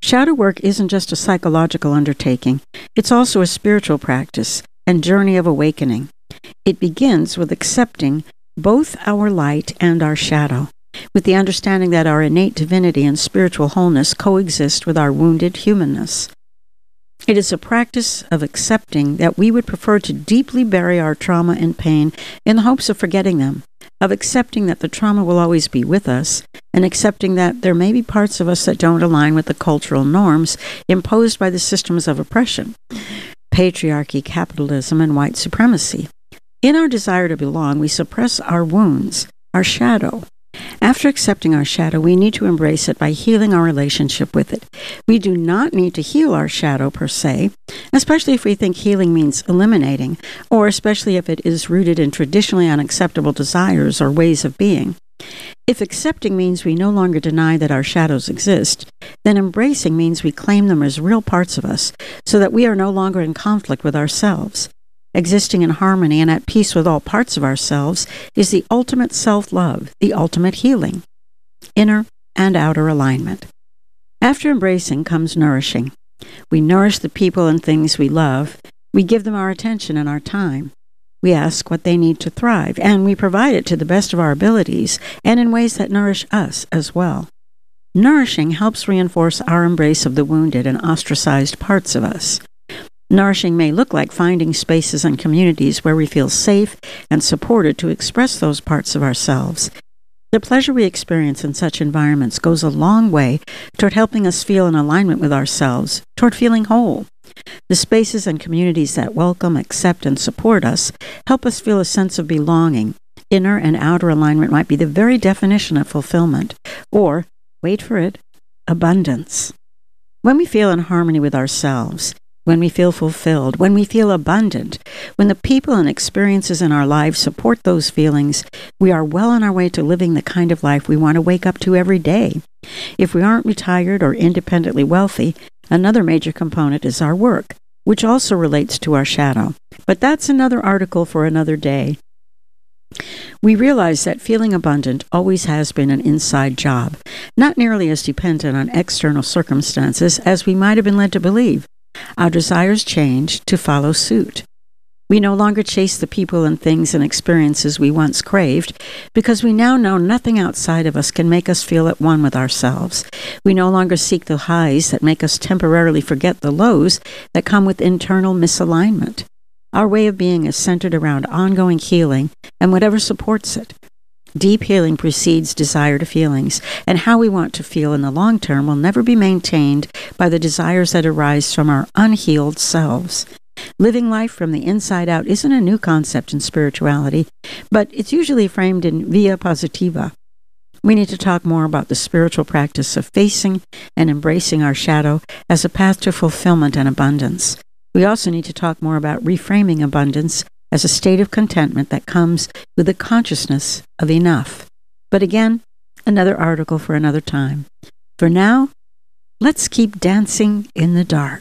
Shadow work isn't just a psychological undertaking. It's also a spiritual practice and journey of awakening. It begins with accepting both our light and our shadow, with the understanding that our innate divinity and spiritual wholeness coexist with our wounded humanness. It is a practice of accepting that we would prefer to deeply bury our trauma and pain in the hopes of forgetting them, of accepting that the trauma will always be with us, and accepting that there may be parts of us that don't align with the cultural norms imposed by the systems of oppression, patriarchy, capitalism, and white supremacy. In our desire to belong, we suppress our wounds, our shadow. After accepting our shadow, we need to embrace it by healing our relationship with it. We do not need to heal our shadow per se, especially if we think healing means eliminating, or especially if it is rooted in traditionally unacceptable desires or ways of being. If accepting means we no longer deny that our shadows exist, then embracing means we claim them as real parts of us, so that we are no longer in conflict with ourselves. Existing in harmony and at peace with all parts of ourselves is the ultimate self-love, the ultimate healing, inner and outer alignment. After embracing comes nourishing. We nourish the people and things we love. We give them our attention and our time. We ask what they need to thrive, and we provide it to the best of our abilities and in ways that nourish us as well. Nourishing helps reinforce our embrace of the wounded and ostracized parts of us. Nourishing may look like finding spaces and communities where we feel safe and supported to express those parts of ourselves. The pleasure we experience in such environments goes a long way toward helping us feel in alignment with ourselves, toward feeling whole. The spaces and communities that welcome, accept, and support us help us feel a sense of belonging. Inner and outer alignment might be the very definition of fulfillment, or, wait for it, abundance. When we feel in harmony with ourselves, when we feel fulfilled, when we feel abundant, when the people and experiences in our lives support those feelings, we are well on our way to living the kind of life we want to wake up to every day. If we aren't retired or independently wealthy, another major component is our work, which also relates to our shadow. But that's another article for another day. We realize that feeling abundant always has been an inside job, not nearly as dependent on external circumstances as we might have been led to believe. Our desires change to follow suit. We no longer chase the people and things and experiences we once craved because we now know nothing outside of us can make us feel at one with ourselves. We no longer seek the highs that make us temporarily forget the lows that come with internal misalignment. Our way of being is centered around ongoing healing and whatever supports it. Deep healing precedes desire to feelings, and how we want to feel in the long term will never be maintained by the desires that arise from our unhealed selves. Living life from the inside out isn't a new concept in spirituality, but it's usually framed in via positiva. We need to talk more about the spiritual practice of facing and embracing our shadow as a path to fulfillment and abundance. We also need to talk more about reframing abundance as a state of contentment that comes with the consciousness of enough. But again, another article for another time. For now, let's keep dancing in the dark.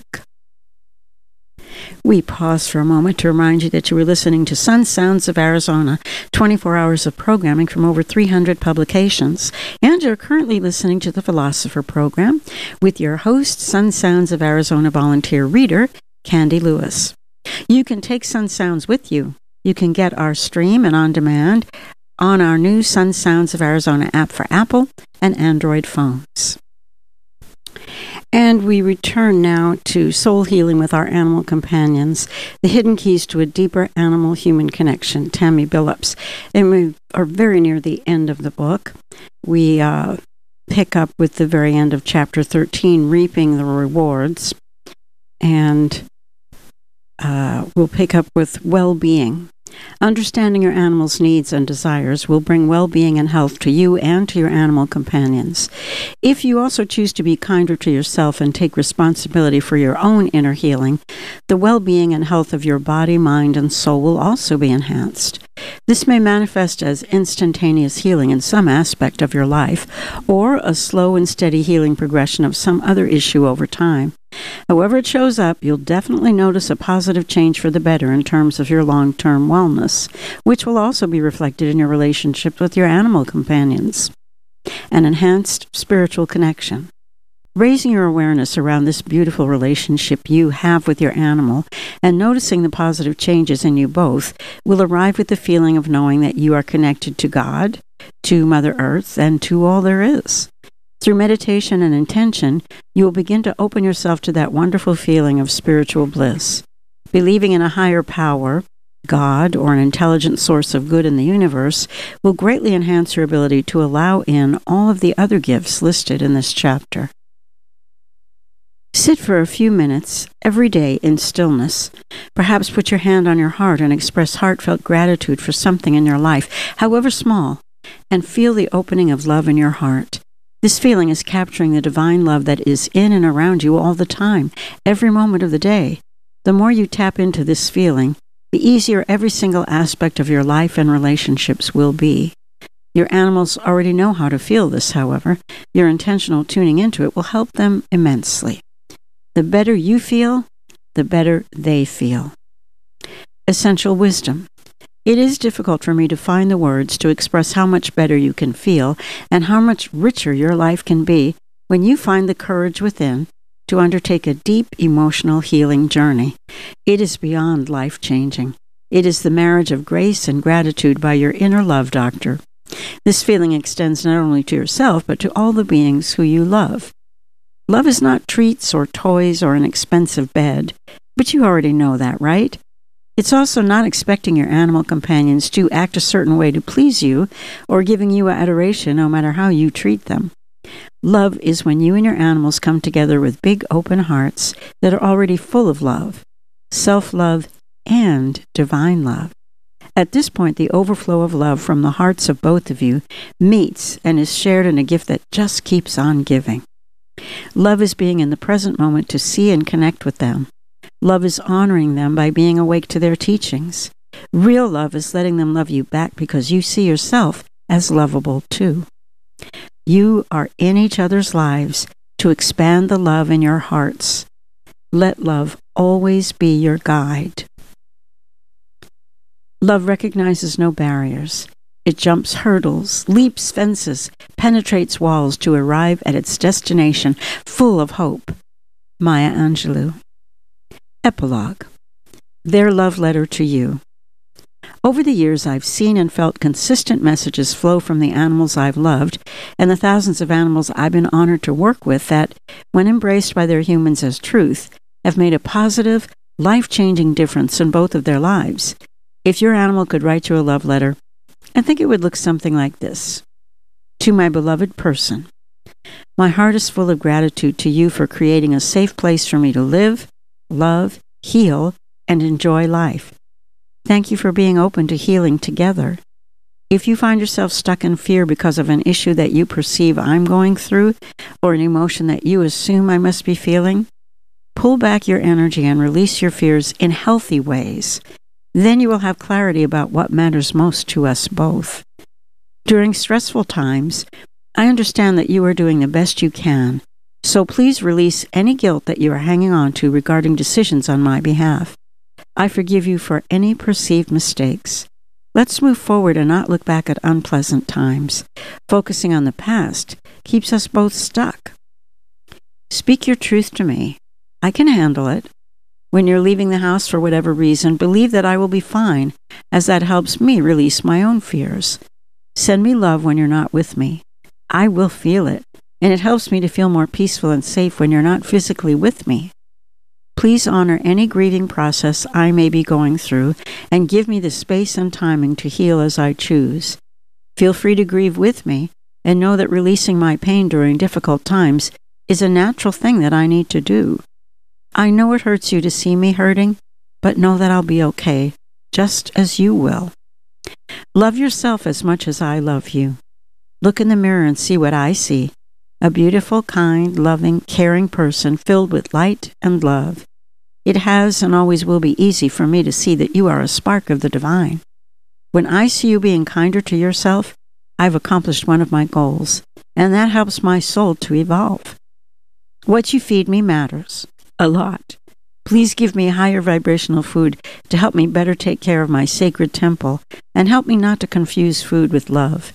We pause for a moment to remind you that you were listening to Sun Sounds of Arizona, 24 hours of programming from over 300 publications, and you're currently listening to the Philosopher Program with your host, Sun Sounds of Arizona volunteer reader, Candy Lewis. You can take Sun Sounds with you. You can get our stream and on demand on our new Sun Sounds of Arizona app for Apple and Android phones. And we return now to soul healing with our animal companions, the hidden keys to a deeper animal-human connection, Tammy Billups. And we are very near the end of the book. We pick up with the very end of chapter 13, Reaping the Rewards. And we'll pick up with well-being. Understanding your animal's needs and desires will bring well-being and health to you and to your animal companions. If you also choose to be kinder to yourself and take responsibility for your own inner healing, the well-being and health of your body, mind, and soul will also be enhanced. This may manifest as instantaneous healing in some aspect of your life, or a slow and steady healing progression of some other issue over time. However it shows up, you'll definitely notice a positive change for the better in terms of your long-term wellness, which will also be reflected in your relationship with your animal companions. An enhanced spiritual connection. Raising your awareness around this beautiful relationship you have with your animal and noticing the positive changes in you both will arrive with the feeling of knowing that you are connected to God, to Mother Earth, and to all there is. Through meditation and intention, you will begin to open yourself to that wonderful feeling of spiritual bliss. Believing in a higher power, God, or an intelligent source of good in the universe, will greatly enhance your ability to allow in all of the other gifts listed in this chapter. Sit for a few minutes every day in stillness. Perhaps put your hand on your heart and express heartfelt gratitude for something in your life, however small, and feel the opening of love in your heart. This feeling is capturing the divine love that is in and around you all the time, every moment of the day. The more you tap into this feeling, the easier every single aspect of your life and relationships will be. Your animals already know how to feel this, however. Your intentional tuning into it will help them immensely. The better you feel, the better they feel. Essential wisdom. It is difficult for me to find the words to express how much better you can feel and how much richer your life can be when you find the courage within to undertake a deep emotional healing journey. It is beyond life-changing. It is the marriage of grace and gratitude by your inner love doctor. This feeling extends not only to yourself, but to all the beings who you love. Love is not treats or toys or an expensive bed, but you already know that, right? It's also not expecting your animal companions to act a certain way to please you or giving you adoration no matter how you treat them. Love is when you and your animals come together with big open hearts that are already full of love, self-love, and divine love. At this point, the overflow of love from the hearts of both of you meets and is shared in a gift that just keeps on giving. Love is being in the present moment to see and connect with them. Love is honoring them by being awake to their teachings. Real love is letting them love you back because you see yourself as lovable too. You are in each other's lives to expand the love in your hearts. Let love always be your guide. Love recognizes no barriers. It jumps hurdles, leaps fences, penetrates walls to arrive at its destination full of hope. Maya Angelou. Epilogue. Their love letter to you. Over the years, I've seen and felt consistent messages flow from the animals I've loved and the thousands of animals I've been honored to work with that, when embraced by their humans as truth, have made a positive, life-changing difference in both of their lives. If your animal could write you a love letter, I think it would look something like this. To my beloved person, my heart is full of gratitude to you for creating a safe place for me to live, love, heal, and enjoy life. Thank you for being open to healing together. If you find yourself stuck in fear because of an issue that you perceive I'm going through, or an emotion that you assume I must be feeling, pull back your energy and release your fears in healthy ways. Then you will have clarity about what matters most to us both. During stressful times, I understand that you are doing the best you can, so please release any guilt that you are hanging on to regarding decisions on my behalf. I forgive you for any perceived mistakes. Let's move forward and not look back at unpleasant times. Focusing on the past keeps us both stuck. Speak your truth to me. I can handle it. When you're leaving the house for whatever reason, believe that I will be fine, as that helps me release my own fears. Send me love when you're not with me. I will feel it, and it helps me to feel more peaceful and safe when you're not physically with me. Please honor any grieving process I may be going through and give me the space and timing to heal as I choose. Feel free to grieve with me and know that releasing my pain during difficult times is a natural thing that I need to do. I know it hurts you to see me hurting, but know that I'll be okay, just as you will. Love yourself as much as I love you. Look in the mirror and see what I see. A beautiful, kind, loving, caring person filled with light and love. It has and always will be easy for me to see that you are a spark of the divine. When I see you being kinder to yourself, I've accomplished one of my goals, and that helps my soul to evolve. What you feed me matters a lot. Please give me higher vibrational food to help me better take care of my sacred temple and help me not to confuse food with love.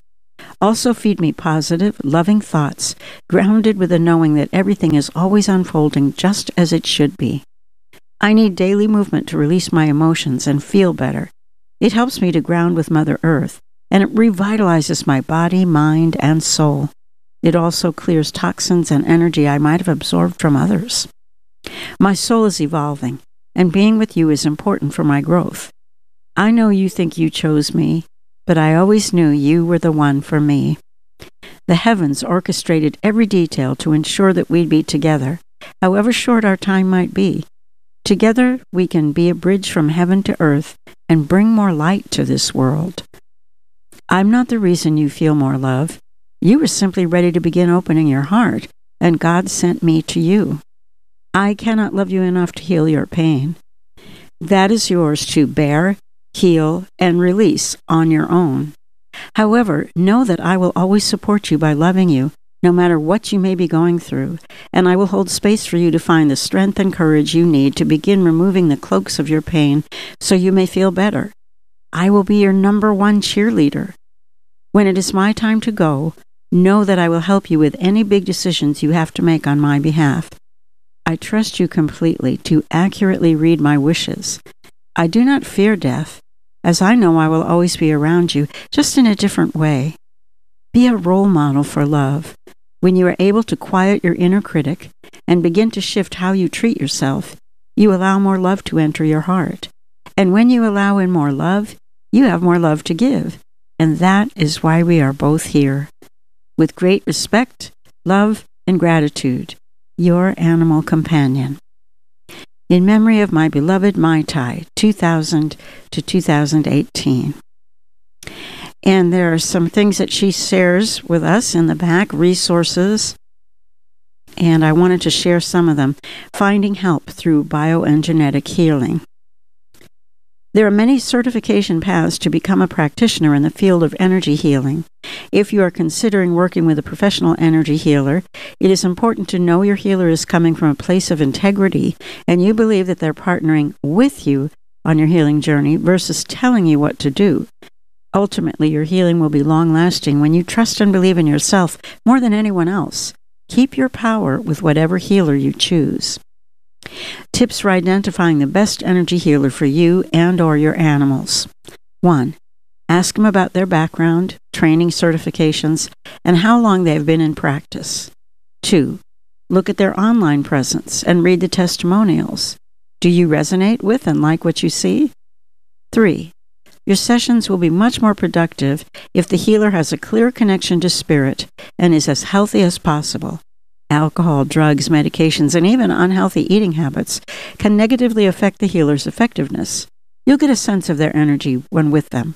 Also feed me positive, loving thoughts, grounded with the knowing that everything is always unfolding just as it should be. I need daily movement to release my emotions and feel better. It helps me to ground with Mother Earth, and it revitalizes my body, mind, and soul. It also clears toxins and energy I might have absorbed from others. My soul is evolving, and being with you is important for my growth. I know you think you chose me, but I always knew you were the one for me. The heavens orchestrated every detail to ensure that we'd be together, however short our time might be. Together, we can be a bridge from heaven to earth and bring more light to this world. I'm not the reason you feel more love. You were simply ready to begin opening your heart, and God sent me to you. I cannot love you enough to heal your pain. That is yours to bear, heal, and release on your own. However, know that I will always support you by loving you, no matter what you may be going through, and I will hold space for you to find the strength and courage you need to begin removing the cloaks of your pain so you may feel better. I will be your #1 cheerleader. When it is my time to go, know that I will help you with any big decisions you have to make on my behalf. I trust you completely to accurately read my wishes. I do not fear death, as I know I will always be around you, just in a different way. Be a role model for love. When you are able to quiet your inner critic and begin to shift how you treat yourself, you allow more love to enter your heart. And when you allow in more love, you have more love to give. And that is why we are both here. With great respect, love, and gratitude, your animal companion. In memory of my beloved Mai Tai, 2000 to 2018. And there are some things that she shares with us in the back, resources, and I wanted to share some of them. Finding help through bioenergetic healing. There are many certification paths to become a practitioner in the field of energy healing. If you are considering working with a professional energy healer, it is important to know your healer is coming from a place of integrity and you believe that they're partnering with you on your healing journey versus telling you what to do. Ultimately, your healing will be long-lasting when you trust and believe in yourself more than anyone else. Keep your power with whatever healer you choose. Tips for identifying the best energy healer for you and or your animals. 1. Ask them about their background, training certifications, and how long they have been in practice. 2. Look at their online presence and read the testimonials. Do you resonate with and like what you see? 3. Your sessions will be much more productive if the healer has a clear connection to spirit and is as healthy as possible. Alcohol, drugs, medications, and even unhealthy eating habits can negatively affect the healer's effectiveness. You'll get a sense of their energy when with them.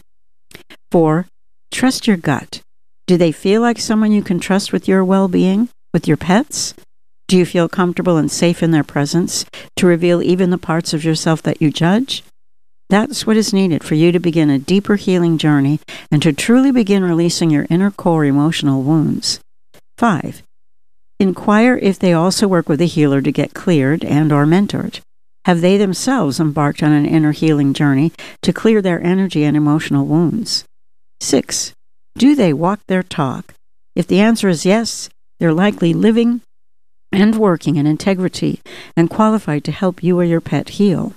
4. Trust your gut. Do they feel like someone you can trust with your well-being, with your pets? Do you feel comfortable and safe in their presence to reveal even the parts of yourself that you judge? That's what is needed for you to begin a deeper healing journey and to truly begin releasing your inner core emotional wounds. 5. Inquire if they also work with a healer to get cleared and or mentored. Have they themselves embarked on an inner healing journey to clear their energy and emotional wounds? 6. Do they walk their talk? If the answer is yes, they're likely living and working in integrity and qualified to help you or your pet heal.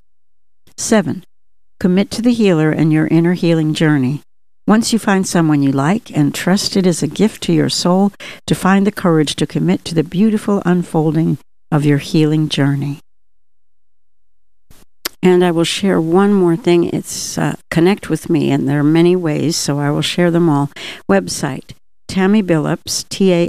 7. Commit to the healer and your inner healing journey. Once you find someone you like and trust, it is a gift to your soul to find the courage to commit to the beautiful unfolding of your healing journey. And I will share one more thing. It's connect with me, and there are many ways, so I will share them all. Website, Tammy Billups,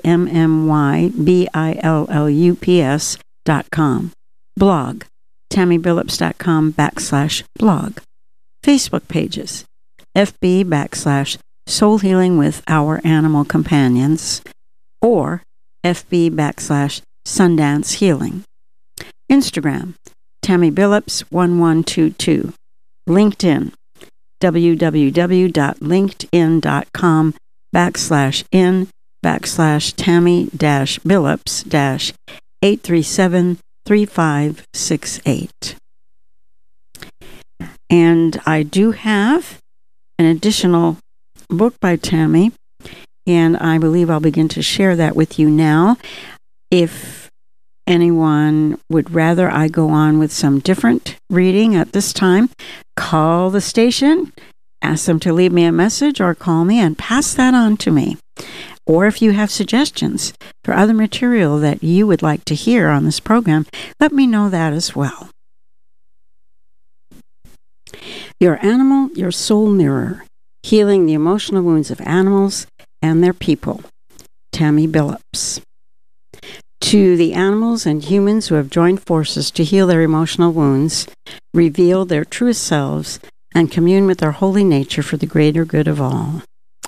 TammyBillups.com. Blog, TammyBillups.com/blog. Facebook pages, FB/Soul Healing with Our Animal Companions, or FB/Sundance Healing. Instagram, Tammy Billups 1122. LinkedIn, www.linkedin.com/in/Tammy-Billups-837-3568. And I do have an additional book by Tammy, and I believe I'll begin to share that with you now. If anyone would rather I go on with some different reading at this time, call the station, ask them to leave me a message or call me and pass that on to me. Or if you have suggestions for other material that you would like to hear on this program, let me know that as well. Your Animal, Your Soul Mirror, Healing the Emotional Wounds of Animals and Their People. Tammy Billups. To the animals and humans who have joined forces to heal their emotional wounds, reveal their truest selves, and commune with their holy nature for the greater good of all.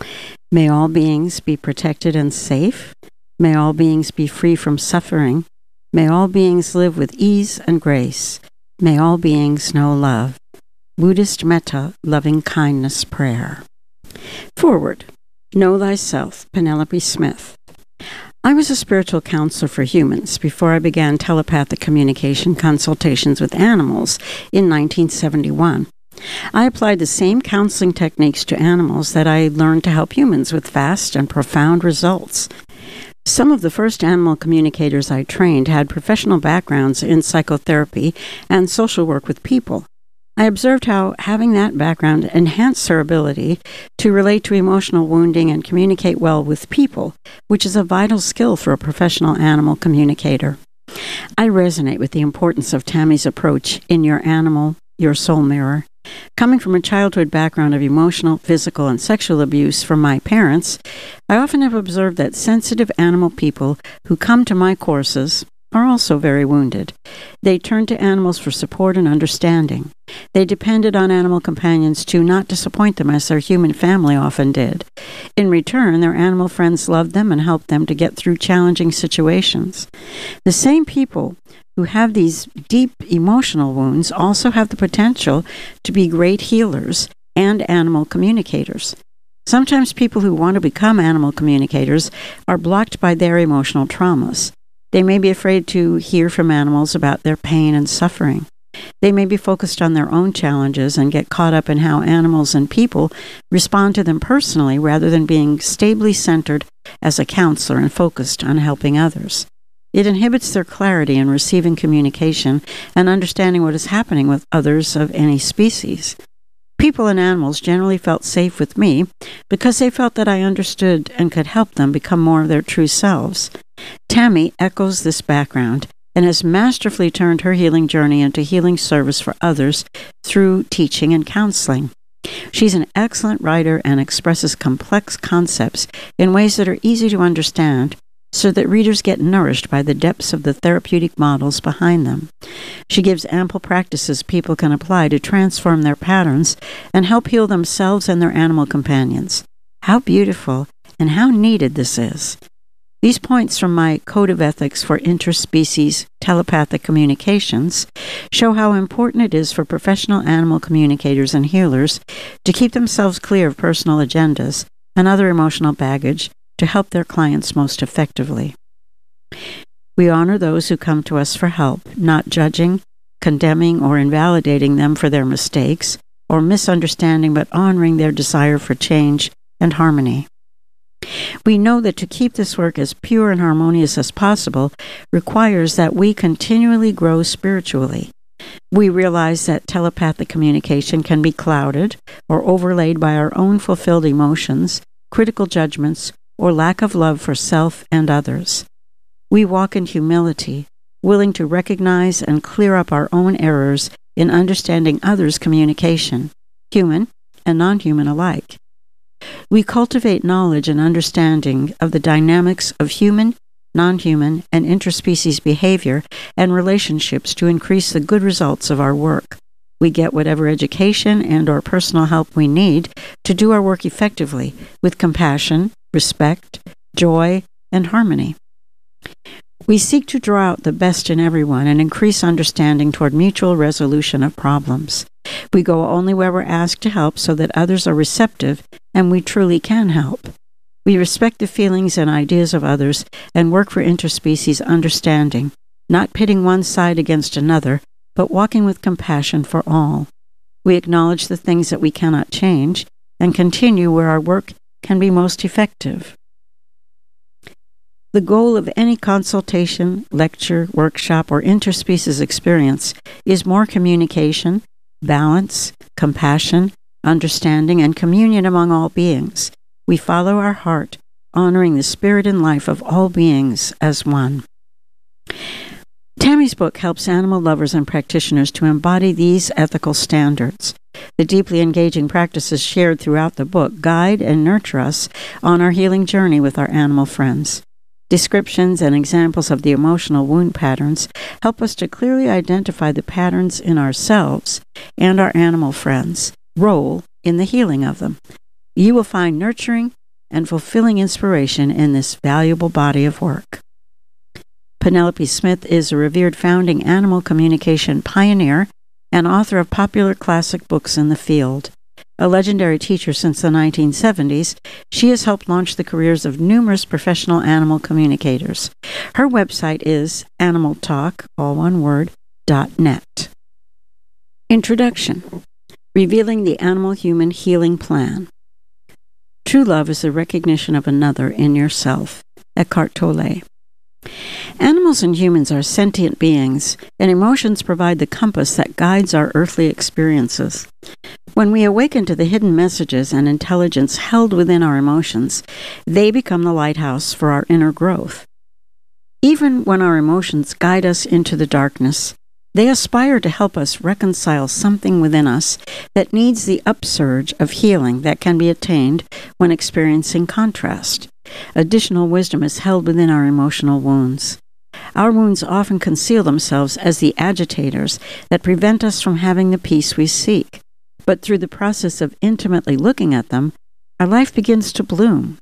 May all beings be protected and safe. May all beings be free from suffering. May all beings live with ease and grace. May all beings know love. Buddhist Metta, Loving Kindness Prayer. Forward. Know Thyself, Penelope Smith. I was a spiritual counselor for humans before I began telepathic communication consultations with animals in 1971. I applied the same counseling techniques to animals that I learned to help humans with fast and profound results. Some of the first animal communicators I trained had professional backgrounds in psychotherapy and social work with people. I observed how having that background enhanced their ability to relate to emotional wounding and communicate well with people, which is a vital skill for a professional animal communicator. I resonate with the importance of Tammy's approach in Your Animal, Your Soul Mirror. Coming from a childhood background of emotional, physical, and sexual abuse from my parents, I often have observed that sensitive animal people who come to my courses are also very wounded. They turn to animals for support and understanding. They depended on animal companions to not disappoint them as their human family often did. In return, their animal friends loved them and helped them to get through challenging situations. The same people who have these deep emotional wounds also have the potential to be great healers and animal communicators. Sometimes people who want to become animal communicators are blocked by their emotional traumas. They may be afraid to hear from animals about their pain and suffering. They may be focused on their own challenges and get caught up in how animals and people respond to them personally rather than being stably centered as a counselor and focused on helping others. It inhibits their clarity in receiving communication and understanding what is happening with others of any species. People and animals generally felt safe with me because they felt that I understood and could help them become more of their true selves. Tammy echoes this background and has masterfully turned her healing journey into healing service for others through teaching and counseling. She's an excellent writer and expresses complex concepts in ways that are easy to understand, so that readers get nourished by the depths of the therapeutic models behind them. She gives ample practices people can apply to transform their patterns and help heal themselves and their animal companions. How beautiful and how needed this is. These points from my Code of Ethics for Interspecies Telepathic Communications show how important it is for professional animal communicators and healers to keep themselves clear of personal agendas and other emotional baggage to help their clients most effectively. We honor those who come to us for help, not judging, condemning, or invalidating them for their mistakes or misunderstanding, but honoring their desire for change and harmony. We know that to keep this work as pure and harmonious as possible requires that we continually grow spiritually. We realize that telepathic communication can be clouded or overlaid by our own fulfilled emotions, critical judgments, or lack of love for self and others. We walk in humility, willing to recognize and clear up our own errors in understanding others' communication, human and non-human alike. We cultivate knowledge and understanding of the dynamics of human, non-human, and interspecies behavior and relationships to increase the good results of our work. We get whatever education and/or personal help we need to do our work effectively with compassion, respect, joy, and harmony. We seek to draw out the best in everyone and increase understanding toward mutual resolution of problems. We go only where we're asked to help so that others are receptive and we truly can help. We respect the feelings and ideas of others and work for interspecies understanding, not pitting one side against another, but walking with compassion for all. We acknowledge the things that we cannot change and continue where our work can be most effective. The goal of any consultation, lecture, workshop, or interspecies experience is more communication, balance, compassion, understanding, and communion among all beings. We follow our heart, honoring the spirit and life of all beings as one. Tammy's book helps animal lovers and practitioners to embody these ethical standards. The deeply engaging practices shared throughout the book guide and nurture us on our healing journey with our animal friends. Descriptions and examples of the emotional wound patterns help us to clearly identify the patterns in ourselves and our animal friends' role in the healing of them. You will find nurturing and fulfilling inspiration in this valuable body of work. Penelope Smith is a revered founding animal communication pioneer and author of popular classic books in the field. A legendary teacher since the 1970s, she has helped launch the careers of numerous professional animal communicators. Her website is animaltalk, all one word, .net. Introduction. Revealing the Animal-Human Healing Plan. True love is the recognition of another in yourself. Eckhart Tolle. Animals and humans are sentient beings, and emotions provide the compass that guides our earthly experiences. When we awaken to the hidden messages and intelligence held within our emotions, they become the lighthouse for our inner growth. Even when our emotions guide us into the darkness, they aspire to help us reconcile something within us that needs the upsurge of healing that can be attained when experiencing contrast. Additional wisdom is held within our emotional wounds. Our wounds often conceal themselves as the agitators that prevent us from having the peace we seek. But through the process of intimately looking at them, our life begins to bloom.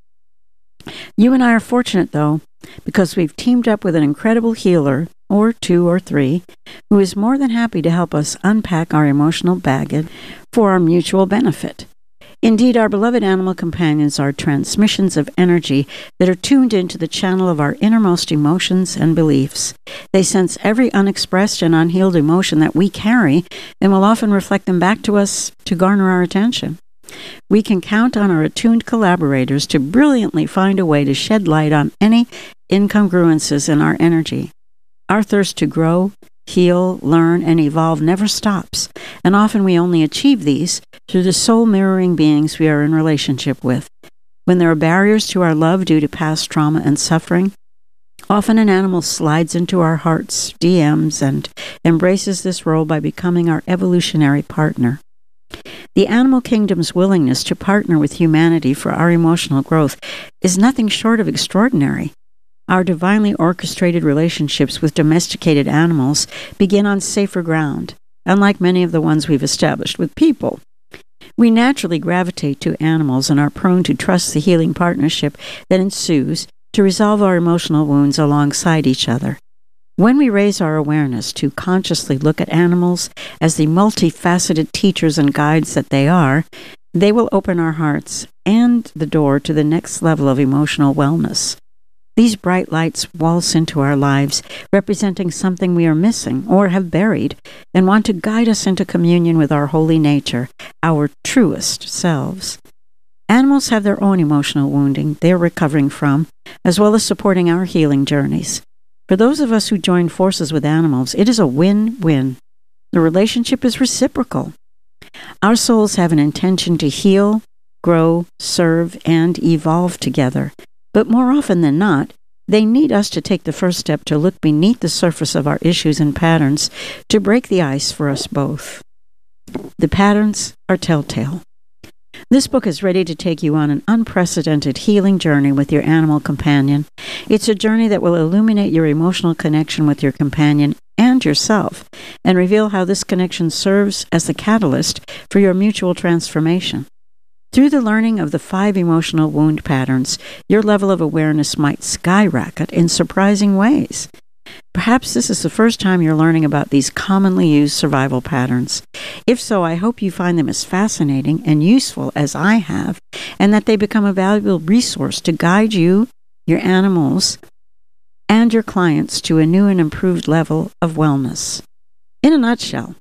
You and I are fortunate, though, because we've teamed up with an incredible healer, or two or three, who is more than happy to help us unpack our emotional baggage for our mutual benefit. Indeed, our beloved animal companions are transmissions of energy that are tuned into the channel of our innermost emotions and beliefs. They sense every unexpressed and unhealed emotion that we carry and will often reflect them back to us to garner our attention. We can count on our attuned collaborators to brilliantly find a way to shed light on any incongruences in our energy. Our thirst to grow, heal, learn, and evolve never stops, and often we only achieve these through the soul-mirroring beings we are in relationship with. When there are barriers to our love due to past trauma and suffering, often an animal slides into our hearts' DMs and embraces this role by becoming our evolutionary partner. The animal kingdom's willingness to partner with humanity for our emotional growth is nothing short of extraordinary. Our divinely orchestrated relationships with domesticated animals begin on safer ground, unlike many of the ones we've established with people. We naturally gravitate to animals and are prone to trust the healing partnership that ensues to resolve our emotional wounds alongside each other. When we raise our awareness to consciously look at animals as the multifaceted teachers and guides that they are, they will open our hearts and the door to the next level of emotional wellness. These bright lights waltz into our lives, representing something we are missing or have buried, and want to guide us into communion with our holy nature, our truest selves. Animals have their own emotional wounding they're recovering from, as well as supporting our healing journeys. For those of us who join forces with animals, it is a win-win. The relationship is reciprocal. Our souls have an intention to heal, grow, serve, and evolve together. But more often than not, they need us to take the first step to look beneath the surface of our issues and patterns to break the ice for us both. The patterns are telltale. This book is ready to take you on an unprecedented healing journey with your animal companion. It's a journey that will illuminate your emotional connection with your companion and yourself, and reveal how this connection serves as the catalyst for your mutual transformation. Through the learning of the 5 emotional wound patterns, your level of awareness might skyrocket in surprising ways. Perhaps this is the first time you're learning about these commonly used survival patterns. If so, I hope you find them as fascinating and useful as I have, and that they become a valuable resource to guide you, your animals, and your clients to a new and improved level of wellness. In a nutshell,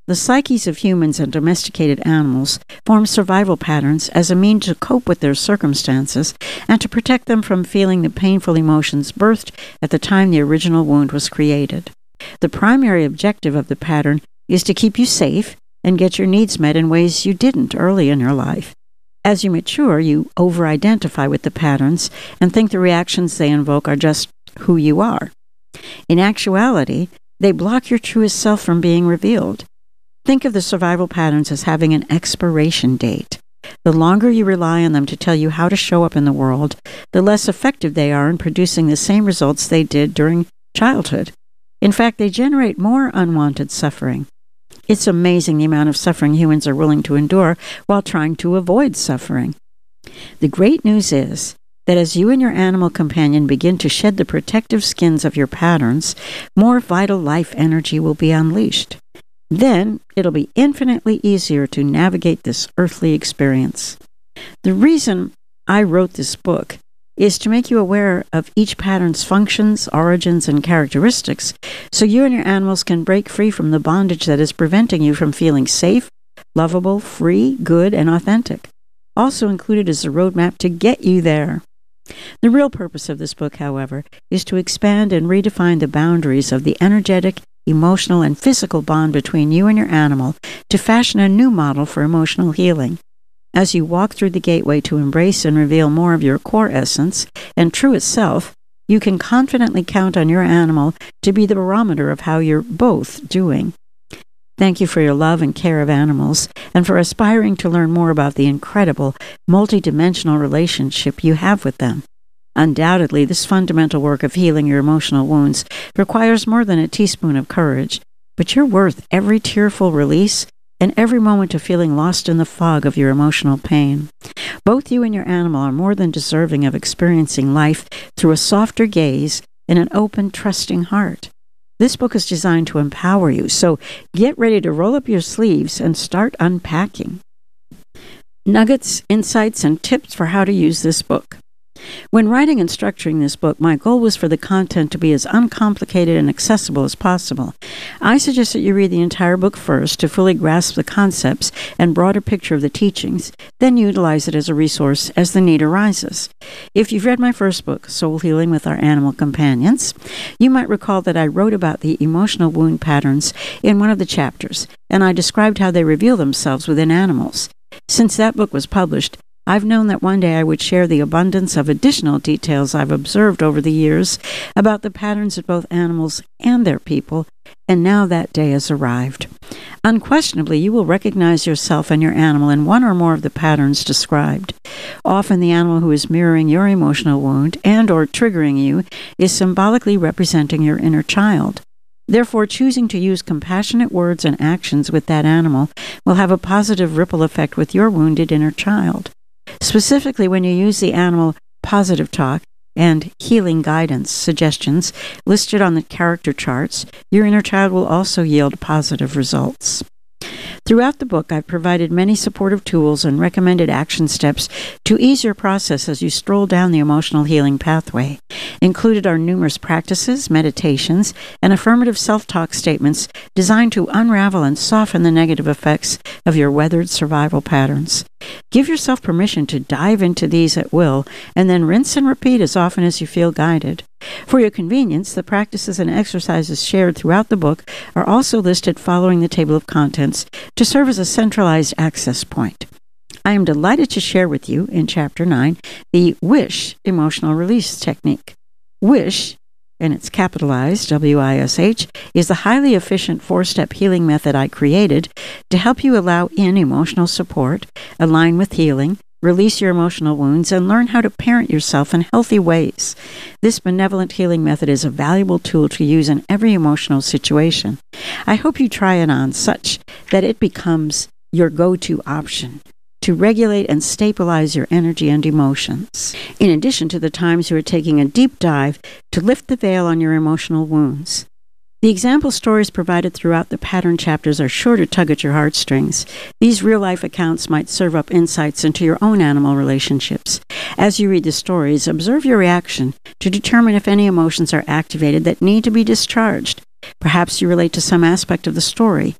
The psyches of humans and domesticated animals form survival patterns as a means to cope with their circumstances and to protect them from feeling the painful emotions birthed at the time the original wound was created. The primary objective of the pattern is to keep you safe and get your needs met in ways you didn't early in your life. As you mature, you over-identify with the patterns and think the reactions they invoke are just who you are. In actuality, they block your truest self from being revealed. Think of the survival patterns as having an expiration date. The longer you rely on them to tell you how to show up in the world, the less effective they are in producing the same results they did during childhood. In fact, they generate more unwanted suffering. It's amazing the amount of suffering humans are willing to endure while trying to avoid suffering. The great news is that as you and your animal companion begin to shed the protective skins of your patterns, more vital life energy will be unleashed. Then it'll be infinitely easier to navigate this earthly experience. The reason I wrote this book is to make you aware of each pattern's functions, origins, and characteristics, so you and your animals can break free from the bondage that is preventing you from feeling safe, lovable, free, good, and authentic. Also included is a roadmap to get you there. The real purpose of this book, however, is to expand and redefine the boundaries of the energetic, emotional, and physical bond between you and your animal to fashion a new model for emotional healing. As you walk through the gateway to embrace and reveal more of your core essence and truest self, you can confidently count on your animal to be the barometer of how you're both doing. Thank you for your love and care of animals, and for aspiring to learn more about the incredible, multidimensional relationship you have with them. Undoubtedly, this fundamental work of healing your emotional wounds requires more than a teaspoon of courage, but you're worth every tearful release and every moment of feeling lost in the fog of your emotional pain. Both you and your animal are more than deserving of experiencing life through a softer gaze and an open, trusting heart. This book is designed to empower you, so get ready to roll up your sleeves and start unpacking. Nuggets, insights, and tips for how to use this book. When writing and structuring this book, my goal was for the content to be as uncomplicated and accessible as possible. I suggest that you read the entire book first to fully grasp the concepts and broader picture of the teachings, then utilize it as a resource as the need arises. If you've read my first book, Soul Healing with Our Animal Companions, you might recall that I wrote about the emotional wound patterns in one of the chapters, and I described how they reveal themselves within animals. Since that book was published, I've known that one day I would share the abundance of additional details I've observed over the years about the patterns of both animals and their people, and now that day has arrived. Unquestionably, you will recognize yourself and your animal in one or more of the patterns described. Often the animal who is mirroring your emotional wound and or triggering you is symbolically representing your inner child. Therefore, choosing to use compassionate words and actions with that animal will have a positive ripple effect with your wounded inner child. Specifically, when you use the animal positive talk and healing guidance suggestions listed on the character charts, your inner child will also yield positive results. Throughout the book, I've provided many supportive tools and recommended action steps to ease your process as you stroll down the emotional healing pathway. Included are numerous practices, meditations, and affirmative self-talk statements designed to unravel and soften the negative effects of your weathered survival patterns. Give yourself permission to dive into these at will, and then rinse and repeat as often as you feel guided. For your convenience, the practices and exercises shared throughout the book are also listed following the table of contents to serve as a centralized access point. I am delighted to share with you in Chapter 9 the WISH emotional release technique. WISH, and it's capitalized, W-I-S-H, is the highly efficient 4-step healing method I created to help you allow in emotional support, align with healing, release your emotional wounds, and learn how to parent yourself in healthy ways. This benevolent healing method is a valuable tool to use in every emotional situation. I hope you try it on such that it becomes your go-to option to regulate and stabilize your energy and emotions, in addition to the times you are taking a deep dive to lift the veil on your emotional wounds. The example stories provided throughout the pattern chapters are sure to tug at your heartstrings. These real-life accounts might serve up insights into your own animal relationships. As you read the stories, observe your reaction to determine if any emotions are activated that need to be discharged. Perhaps you relate to some aspect of the story.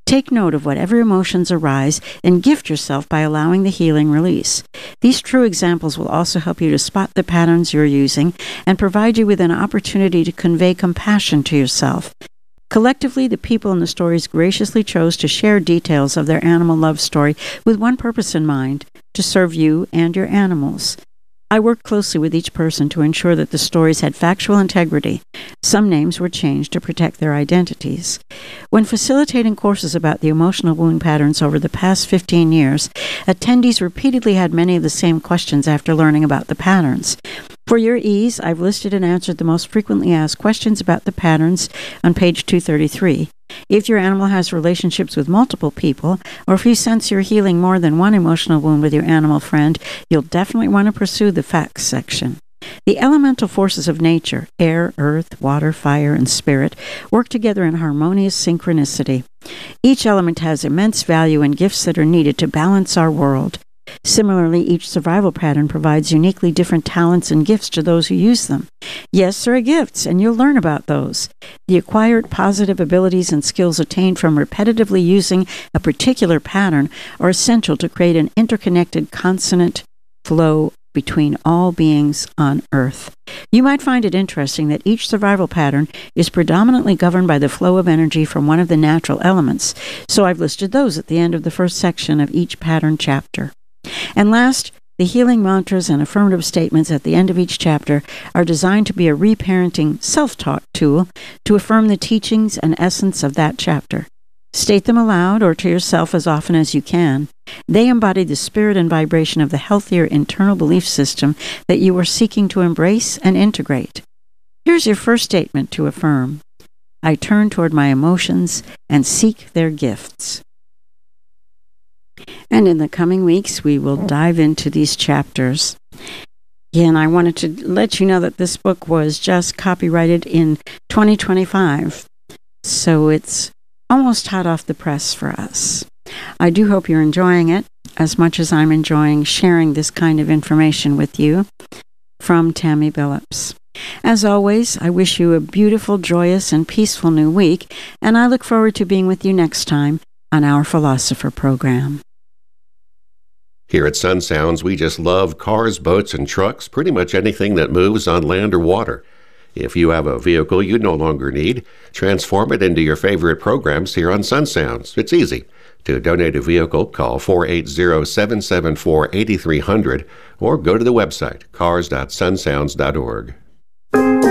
Take note of whatever emotions arise and gift yourself by allowing the healing release. These true examples will also help you to spot the patterns you're using and provide you with an opportunity to convey compassion to yourself. Collectively, the people in the stories graciously chose to share details of their animal love story with one purpose in mind: to serve you and your animals. I worked closely with each person to ensure that the stories had factual integrity. Some names were changed to protect their identities. When facilitating courses about the emotional wound patterns over the past 15 years, attendees repeatedly had many of the same questions after learning about the patterns. For your ease, I've listed and answered the most frequently asked questions about the patterns on page 233. If your animal has relationships with multiple people, or if you sense you're healing more than one emotional wound with your animal friend, you'll definitely want to pursue the facts section. The elemental forces of nature, air, earth, water, fire, and spirit, work together in harmonious synchronicity. Each element has immense value and gifts that are needed to balance our world. Similarly, each survival pattern provides uniquely different talents and gifts to those who use them. Yes, there are gifts, and you'll learn about those. The acquired positive abilities and skills attained from repetitively using a particular pattern are essential to create an interconnected consonant flow between all beings on Earth. You might find it interesting that each survival pattern is predominantly governed by the flow of energy from one of the natural elements, so I've listed those at the end of the first section of each pattern chapter. And last, the healing mantras and affirmative statements at the end of each chapter are designed to be a reparenting self-talk tool to affirm the teachings and essence of that chapter. State them aloud or to yourself as often as you can. They embody the spirit and vibration of the healthier internal belief system that you are seeking to embrace and integrate. Here's your first statement to affirm. I turn toward my emotions and seek their gifts. And in the coming weeks, we will dive into these chapters. Again, I wanted to let you know that this book was just copyrighted in 2025, so it's almost hot off the press for us. I do hope you're enjoying it as much as I'm enjoying sharing this kind of information with you. From Tammy Billups. As always, I wish you a beautiful, joyous, and peaceful new week, and I look forward to being with you next time on our Philosopher program. Here at Sun Sounds, we just love cars, boats, and trucks, pretty much anything that moves on land or water. If you have a vehicle you no longer need, transform it into your favorite programs here on Sun Sounds. It's easy. To donate a vehicle, call 480-774-8300 or go to the website cars.sunsounds.org.